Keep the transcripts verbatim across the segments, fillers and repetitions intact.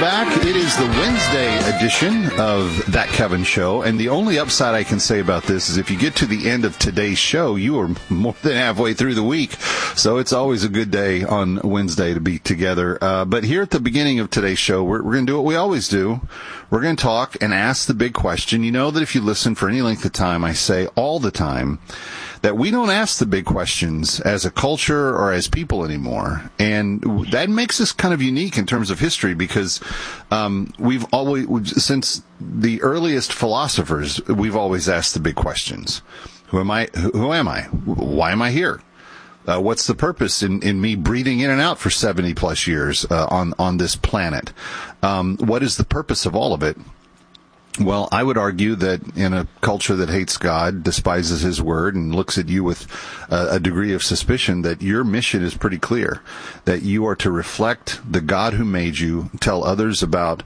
back. It is the Wednesday edition of That Kevin Show, and the only upside I can say about this is if you get to the end of today's show, you are more than halfway through the week, so it's always a good day on Wednesday to be together. Uh, but here at the beginning of today's show, we're, we're going to do what we always do. We're going to talk and ask the big question. You know that if you listen for any length of time, I say all the time that we don't ask the big questions as a culture or as people anymore. And that makes us kind of unique in terms of history because um, we've always, since the earliest philosophers, we've always asked the big questions. Who am I? Who am I? Why am I here? Uh, what's the purpose in, in me breathing in and out for seventy plus years uh, on, on this planet? Um, what is the purpose of all of it? Well, I would argue that in a culture that hates God, despises His Word, and looks at you with uh, a degree of suspicion, that your mission is pretty clear, that you are to reflect the God who made you, tell others about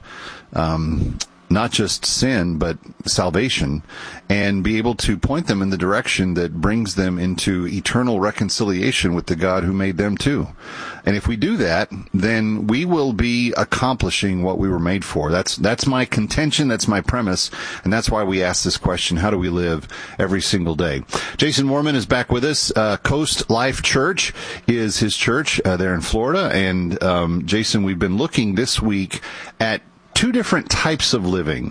um not just sin, but salvation, and be able to point them in the direction that brings them into eternal reconciliation with the God who made them too. And if we do that, then we will be accomplishing what we were made for. That's, that's my contention. That's my premise. And that's why we ask this question: how do we live every single day? Jason Moorman is back with us. Uh, Coast Life Church is his church uh, there in Florida. And, um, Jason, we've been looking this week at two different types of living: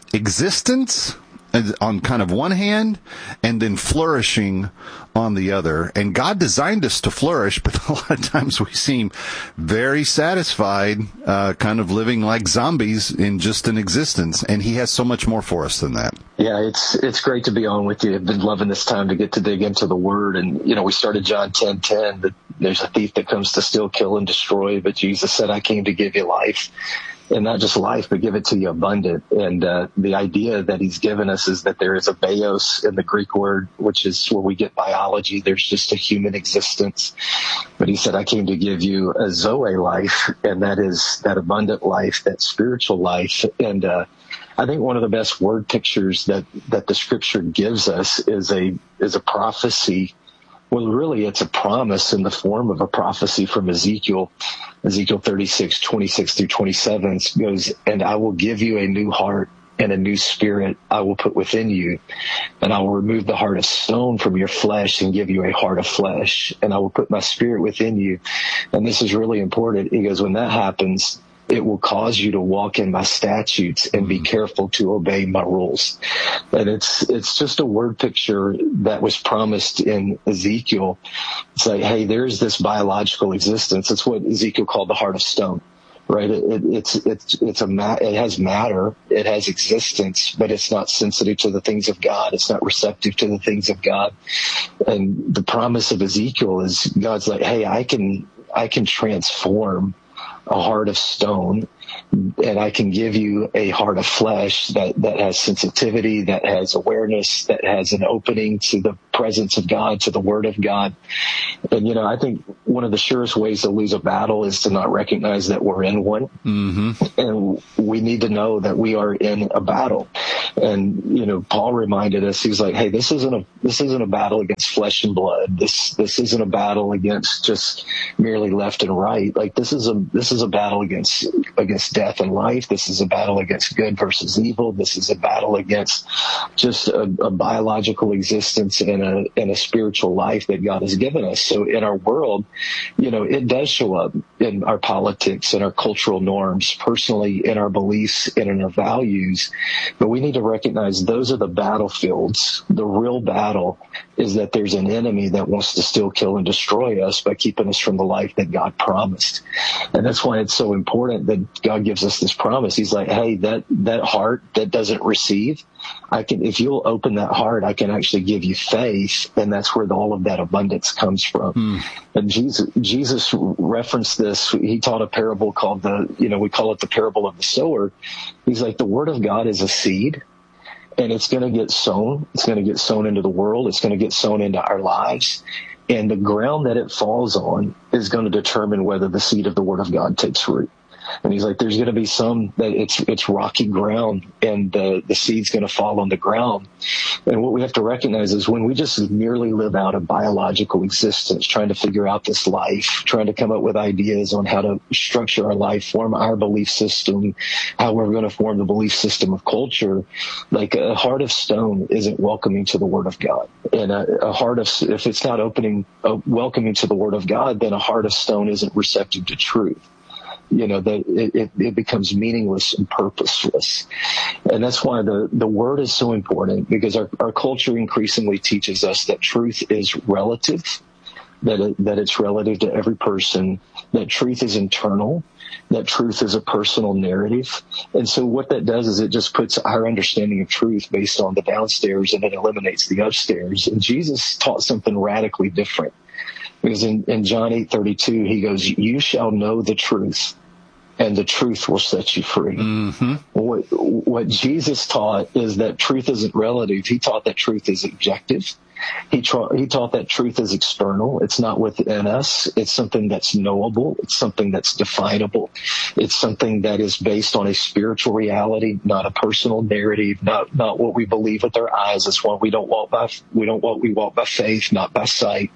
existence on kind of one hand, and then flourishing on the other. And God designed us to flourish, but a lot of times we seem very satisfied, uh, kind of living like zombies in just an existence. And He has so much more for us than that. Yeah, it's it's great to be on with you. I've been loving this time to get to dig into the Word. And, you know, we started John ten ten, that there's a thief that comes to steal, kill, and destroy. But Jesus said, I came to give you life. And not just life, but give it to you abundant. And uh, the idea that He's given us is that there is a bios in the Greek word, which is where we get biology. There's just a human existence. But He said, I came to give you a Zoe life, and that is that abundant life, that spiritual life. And uh, I think one of the best word pictures that, that the Scripture gives us is a is a prophecy. Well, really, it's a promise in the form of a prophecy from Ezekiel. Ezekiel thirty-six, twenty-six through twenty-seven goes, and I will give you a new heart and a new spirit I will put within you. And I will remove the heart of stone from your flesh and give you a heart of flesh. And I will put my spirit within you. And this is really important. He goes, when that happens, it will cause you to walk in my statutes and be careful to obey my rules. And it's, it's just a word picture that was promised in Ezekiel. It's like, hey, there's this biological existence. It's what Ezekiel called the heart of stone, right? It, it, it's, it's, it's a, ma- it has matter. It has existence, but it's not sensitive to the things of God. It's not receptive to the things of God. And the promise of Ezekiel is God's like, hey, I can, I can transform a heart of stone, and I can give you a heart of flesh that, that has sensitivity, that has awareness, that has an opening to the presence of God, to the Word of God. And, you know, I think one of the surest ways to lose a battle is to not recognize that we're in one. Mm-hmm. And we need to know that we are in a battle. And, you know, Paul reminded us, he's like, hey, this isn't a, this isn't a battle against flesh and blood. This, this isn't a battle against just merely left and right. Like this is a, this is a battle against, against death and life. This is a battle against good versus evil. This is a battle against just a, a biological existence and a, and a spiritual life that God has given us. So in our world, you know, it does show up in our politics and our cultural norms, personally in our beliefs and in our values. But we need to recognize those are the battlefields. The real battle is that there's an enemy that wants to steal, kill, and destroy us by keeping us from the life that God promised. And that's why it's so important that God gives us this promise. He's like, hey, that, that heart that doesn't receive, I can, if you'll open that heart, I can actually give you faith. And that's where the, all of that abundance comes from. Hmm. And Jesus, Jesus referenced this. He taught a parable called the, you know, we call it the parable of the sower. He's like, the Word of God is a seed. And it's going to get sown. It's going to get sown into the world. It's going to get sown into our lives. And the ground that it falls on is going to determine whether the seed of the Word of God takes root. And he's like, there's going to be some that it's it's rocky ground, and the, the seed's going to fall on the ground. And what we have to recognize is when we just merely live out a biological existence, trying to figure out this life, trying to come up with ideas on how to structure our life, form our belief system, how we're going to form the belief system of culture, like a heart of stone isn't welcoming to the Word of God. And a, a heart of, if it's not opening, uh, welcoming to the Word of God, then a heart of stone isn't receptive to truth. You know, that it, it, it becomes meaningless and purposeless. And that's why the, the Word is so important, because our, our culture increasingly teaches us that truth is relative, that it, that it's relative to every person, that truth is internal, that truth is a personal narrative. And so what that does is it just puts our understanding of truth based on the downstairs, and it eliminates the upstairs. And Jesus taught something radically different. Because in, in John eight thirty-two, he goes, you shall know the truth, and the truth will set you free. Mm-hmm. What, what Jesus taught is that truth isn't relative. He taught that truth is objective. He, tra- he taught that truth is external. It's not within us. It's something that's knowable. It's something that's definable. It's something that is based on a spiritual reality, not a personal narrative, not not what we believe with our eyes. It's why we don't walk by we don't walk we walk by faith, not by sight.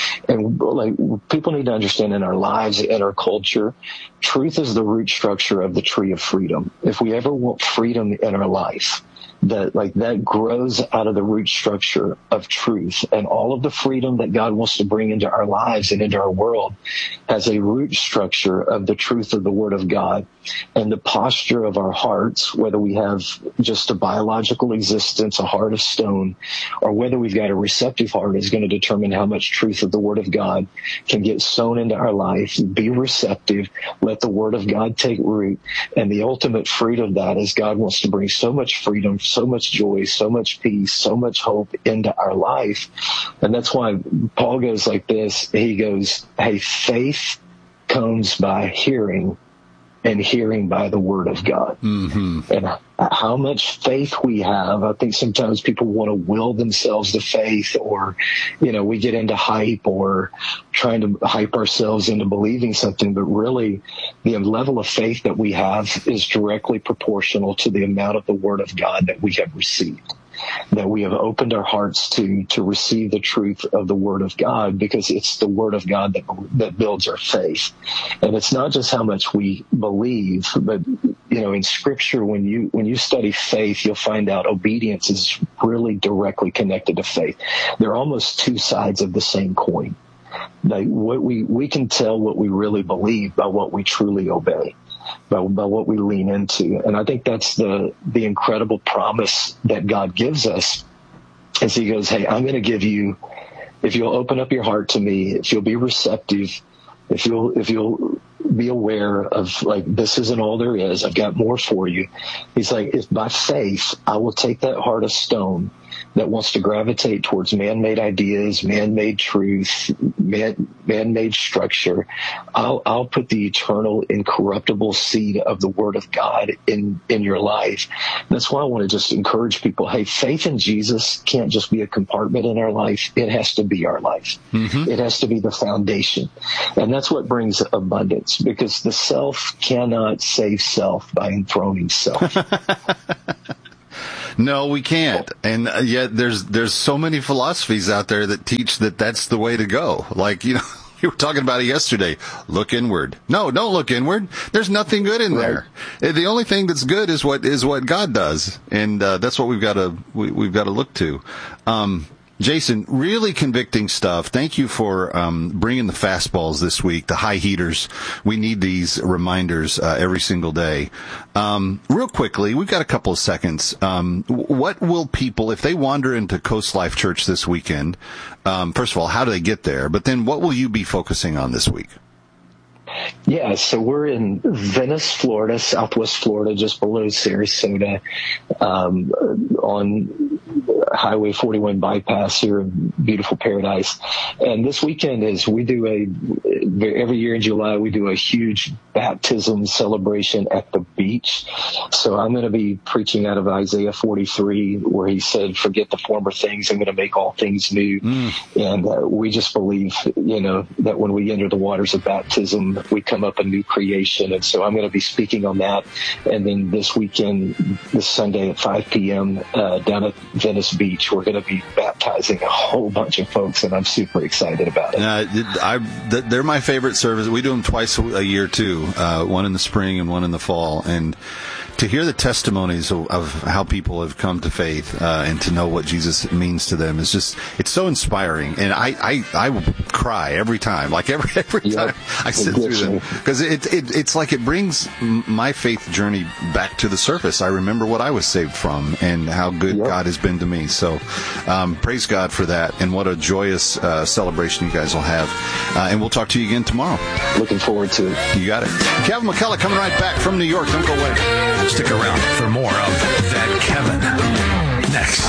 And like people need to understand in our lives and our culture, truth is the root structure of the tree of freedom. If we ever want freedom in our life, that like that grows out of the root structure of truth, and all of the freedom that God wants to bring into our lives and into our world has a root structure of the truth of the Word of God. And the posture of our hearts, whether we have just a biological existence, a heart of stone, or whether we've got a receptive heart, is going to determine how much truth of the Word of God can get sown into our life. Be receptive, let the Word of God take root, and the ultimate fruit of that is God wants to bring so much freedom, so much joy, so much peace, so much hope into our life. And that's why Paul goes like this. He goes, hey, faith comes by hearing, and hearing by the Word of God. Mm-hmm. And how much faith we have, I think sometimes people want to will themselves to faith, or, you know, we get into hype or trying to hype ourselves into believing something. But really, the level of faith that we have is directly proportional to the amount of the Word of God that we have received, that we have opened our hearts to to receive the truth of the Word of God, because it's the Word of God that that builds our faith. And it's not just how much we believe, but, you know, in Scripture, when you when you study faith, you'll find out obedience is really directly connected to faith. They're almost two sides of the same coin. Like what we we can tell what we really believe by what we truly obey, by, by what we lean into. And I think that's the the incredible promise that God gives us, as he goes, hey, I'm going to give you, if you'll open up your heart to me, if you'll be receptive, if you'll if you'll be aware of, like, this isn't all there is, I've got more for you. He's like, if by faith I will take that heart of stone that wants to gravitate towards man-made ideas, man-made truth, man, man-made structure, I'll, I'll put the eternal, incorruptible seed of the Word of God in, in your life. That's why I want to just encourage people, hey, faith in Jesus can't just be a compartment in our life. It has to be our life. Mm-hmm. It has to be the foundation. And that's what brings abundance, because the self cannot save self by enthroning self. No, we can't. And yet there's there's so many philosophies out there that teach that that's the way to go. Like, you know, you were talking about it yesterday. Look inward. No, don't look inward. There's nothing good in there. Right. The only thing that's good is what is what God does, and uh, that's what we've got to we, we've got to look to. Um, Jason, really convicting stuff. Thank you for um, bringing the fastballs this week, the high heaters. We need these reminders uh, every single day. Um, real quickly, we've got a couple of seconds. Um, what will people, if they wander into Coast Life Church this weekend, um, first of all, how do they get there? But then what will you be focusing on this week? Yeah, so we're in Venice, Florida, Southwest Florida, just below Sarasota, um, on Highway forty-one bypass here in beautiful Paradise. And this weekend is we do a every year in July we do a huge baptism celebration at the beach. So I'm going to be preaching out of Isaiah forty-three, where he said, "Forget the former things. I'm going to make all things new." Mm. And uh, we just believe, you know, that when we enter the waters of baptism, we come up a new creation. And so I'm going to be speaking on that. And then this weekend, this Sunday at five p.m. Uh, down at Venice Beach, we're going to be baptizing a whole bunch of folks, and I'm super excited about it. Uh, I, they're my favorite service. We do them twice a year too, uh, one in the spring and one in the fall. And to hear the testimonies of, of how people have come to faith uh, and to know what Jesus means to them is just, it's so inspiring. And I, I, I cry every time, like every every yep. time I sit through them, because it, it it's like it brings my faith journey back to the surface. I remember what I was saved from and how good yep. God has been to me. So um, praise God for that, and what a joyous uh, celebration you guys will have. Uh, and we'll talk to you again tomorrow. Looking forward to it. You got it. Kevin McCullough coming right back from New York. Don't go away. Stick around for more of That Kevin next.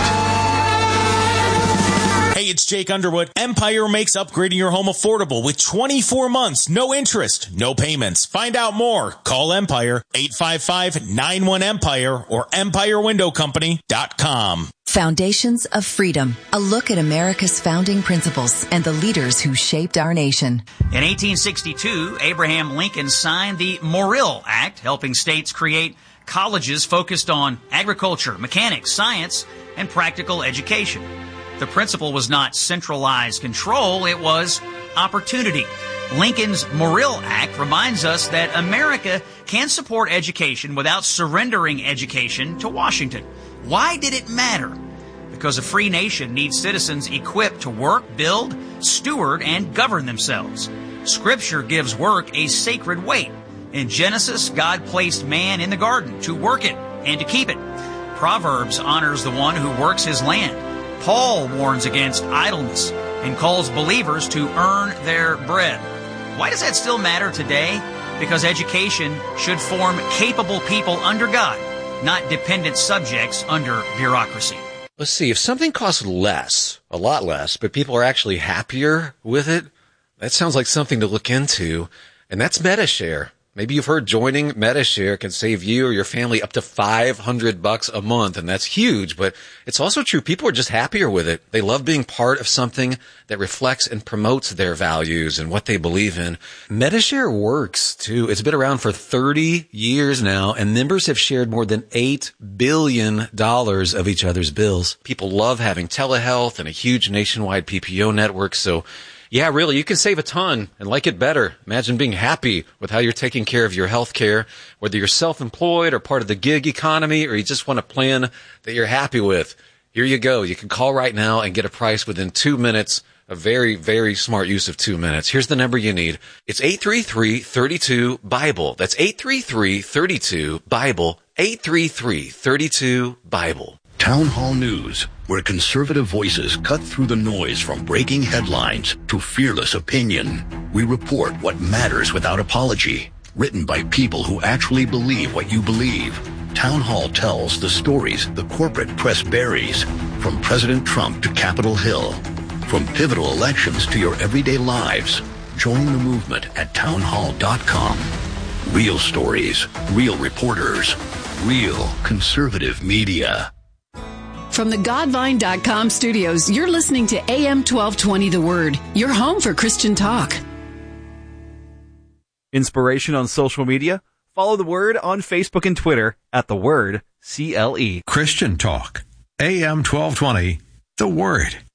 Hey, it's Jake Underwood. Empire makes upgrading your home affordable with twenty-four months, no interest, no payments. Find out more. Call Empire, eight five five, nine one, EMPIRE or empire window company dot com. Foundations of Freedom, a look at America's founding principles and the leaders who shaped our nation. In eighteen sixty-two, Abraham Lincoln signed the Morrill Act, helping states create colleges focused on agriculture, mechanics, science, and practical education. The principle was not centralized control, it was opportunity. Lincoln's Morrill Act reminds us that America can support education without surrendering education to Washington. Why did it matter? Because a free nation needs citizens equipped to work, build, steward, and govern themselves. Scripture gives work a sacred weight. In Genesis, God placed man in the garden to work it and to keep it. Proverbs honors the one who works his land. Paul warns against idleness and calls believers to earn their bread. Why does that still matter today? Because education should form capable people under God, not dependent subjects under bureaucracy. Let's see, if something costs less, a lot less, but people are actually happier with it, that sounds like something to look into, and that's Medi-Share. Maybe you've heard joining Medi-Share can save you or your family up to five hundred bucks a month, and that's huge, but it's also true. People are just happier with it. They love being part of something that reflects and promotes their values and what they believe in. Medi-Share works, too. It's been around for thirty years now, and members have shared more than eight billion dollars of each other's bills. People love having telehealth and a huge nationwide P P O network, so yeah, really, you can save a ton and like it better. Imagine being happy with how you're taking care of your health care, whether you're self-employed or part of the gig economy, or you just want a plan that you're happy with. Here you go. You can call right now and get a price within two minutes. A very, very smart use of two minutes. Here's the number you need. It's eight three three, three two, BIBLE. That's eight three three, three two, BIBLE. eight three three, three two, BIBLE. Town Hall News, where conservative voices cut through the noise from breaking headlines to fearless opinion. We report what matters without apology. Written by people who actually believe what you believe. Town Hall tells the stories the corporate press buries, from President Trump to Capitol Hill. From pivotal elections to your everyday lives. Join the movement at town hall dot com. Real stories, real reporters, real conservative media. From the Godvine dot com studios, you're listening to A M twelve twenty The Word, your home for Christian talk. Inspiration on social media? Follow The Word on Facebook and Twitter at The Word C L E. Christian talk. A M twelve twenty The Word.